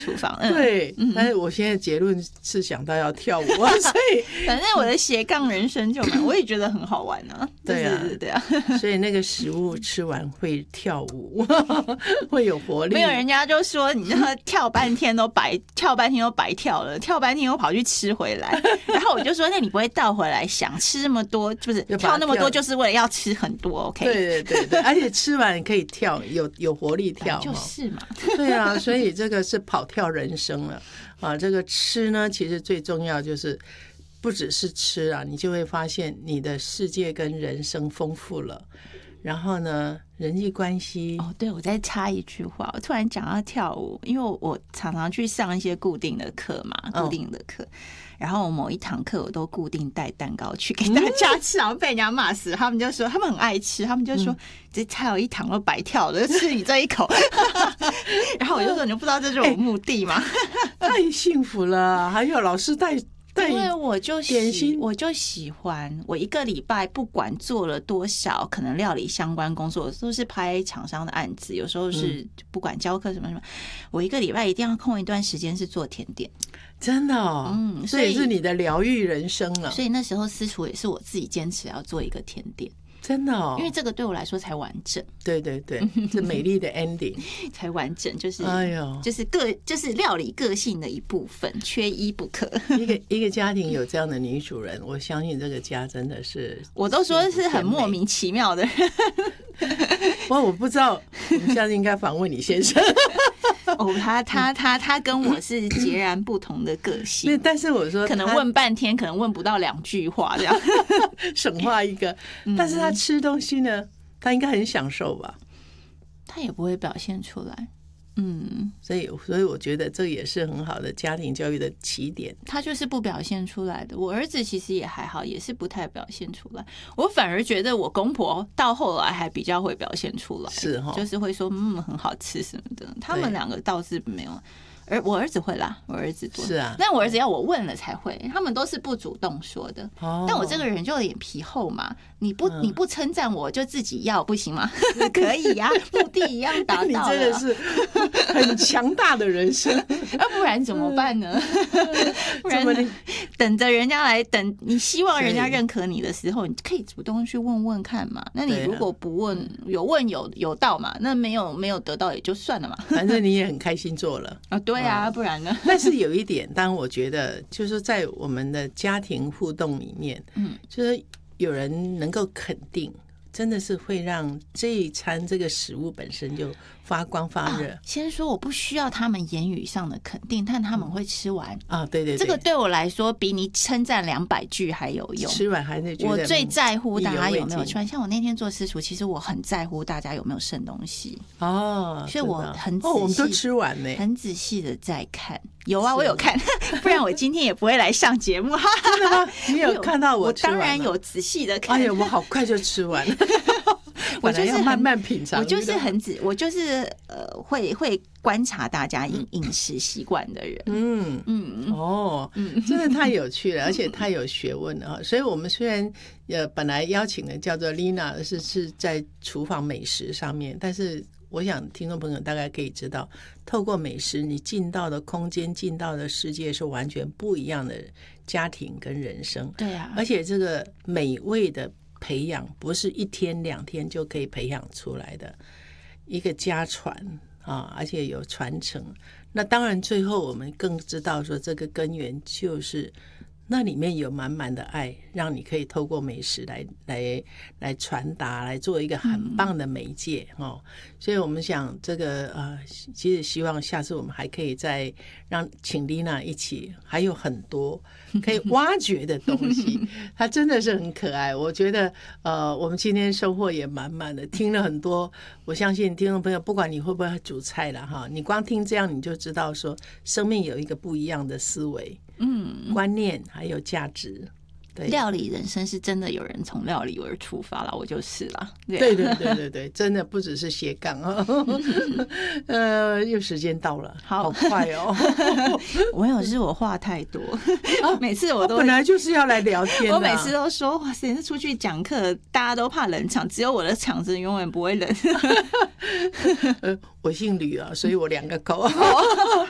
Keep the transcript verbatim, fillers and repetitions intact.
厨房。嗯、 对、嗯，但是我现在结论是想到要跳舞啊，所以反正我的斜杠人生就蛮，我也觉得很好玩啊。 对啊， 对啊， 所以那个食物吃完会跳舞，会有活力。 没有，人家就说你知道跳半天都白跳半天都白跳了，跳半天又跑去吃回来。然后我就说，那你不会倒回来想，吃那么多就是跳那么多，就是为了要吃很多 ？OK？ 对对对对，而且吃完可以跳，有有活力跳， 就是嘛。 对啊，所以这个是跑跳人生了啊。这个吃呢，其实最重要就是不只是吃啊，你就会发现你的世界跟人生丰富了。然后呢，人际关系哦，对，我再插一句话，我突然讲到跳舞，因为我常常去上一些固定的课嘛，固定的课。哦，然后某一堂课我都固定带蛋糕去给大家吃，然后被人家骂死。他们就说他们很爱吃，他们就说、嗯、这才有一堂都白跳了，就吃你这一口。然后我就说你就不知道这是我目的吗？ 欸、太幸福了，还有老师带。 因为我就喜我就喜欢，我一个礼拜不管做了多少可能料理相关工作，都是拍厂商的案子，有时候是不管教课什么什么，嗯、我一个礼拜一定要空一段时间是做甜点。 真的哦，嗯，所以是你的疗愈人生了。 所以那时候私厨也是我自己坚持要做一个甜点。 真的哦， 因为这个对我来说才完整。 对对对，这美丽的 ending 才完整，就是哎呦，就是个就是料理个性的一部分，缺一不可。一个一个家庭有这样的女主人，我相信这个家真的是， 我都说是很莫名其妙的人。 哇，我不知道，我们下次应该访问你先生。 哦，他他他他跟我是截然不同的个性。 但是我说， 可能问半天，可能问不到两句话这样， 省话一个。但是他吃东西呢，他应该很享受吧？ 他也不会表现出来。嗯， 所以所以我觉得这也是很好的家庭教育的起点。 他就是不表现出来的。我儿子其实也还好，也是不太表现出来。我反而觉得我公婆到后来还比较会表现出来， 是哈， 就是会说嗯很好吃什么的。他们两个倒是没有。而我儿子会啦，我儿子多是啊， 但我儿子要我问了才会，他们都是不主动说的。哦、但我这个人就脸皮厚嘛，你不、嗯、你不称赞我就自己要不行吗？可以呀、啊，目的一样达到了。 你真的是很强大的人生， 要不然怎么办呢？不然等着人家来等，你希望人家认可你的时候，你可以主动去问问看嘛。那你如果不问，有问有有到嘛，那没有没有得到也就算了嘛。 反正你也很开心做了啊，对啊，不然呢？ 但是有一点，当然我觉得就是在我们的家庭互动里面，嗯，就是有人能够肯定，真的是会让这一餐这个食物本身就发光发热、啊。 先说我不需要他们言语上的肯定，但他们会吃完啊，对对对， 这个对我来说比你称赞两百句还有用。 吃完还是觉得我最在乎大家有没有吃完。像我那天做私厨，其实我很在乎大家有没有剩东西哦， 所以我很仔细、 哦，我们都吃完呢， 很仔细的在看。有啊，我有看，不然我今天也不会来上节目。 真的吗？你有看到我吃完？ 我当然有仔细的看。 哎呀，我好快就吃完了。 我就是慢慢品尝， 我就是很仔，我就是呃，会会观察大家饮饮食习惯的人。嗯嗯哦，嗯，真的太有趣了，而且太有学问了哈。所以我们虽然呃本来邀请的叫做 Lina 是是在厨房美食上面，但是我想听众朋友大概可以知道，透过美食你进到的空间、进到的世界是完全不一样的家庭跟人生。 对啊， 而且这个美味的培养不是一天两天就可以培养出来的，一个家传啊，而且有传承。那当然最后我们更知道说这个根源就是那里面有满满的爱，让你可以透过美食来来来传达，来做一个很棒的媒介、嗯、哦。所以我们想这个呃，其实希望下次我们还可以再让请 Lina 一起，还有很多可以挖掘的东西。她真的是很可爱，我觉得呃，我们今天收获也满满的，听了很多。我相信听众朋友，不管你会不会煮菜了哈，你光听这样你就知道说，生命有一个不一样的思维。嗯，观念还有价值。对， 料理人生是真的有人从料理而出发了，我就是啦。 对对对对对对，真的不只是斜杠啊。呃，又时间到了，好, 好快哦。 我有是我话太多，啊、每次我都本来就是要来聊天、啊。 我每次都说哇塞，出去讲课大家都怕冷场，只有我的场子永远不会冷。 呃，我姓吕啊，所以我两个口。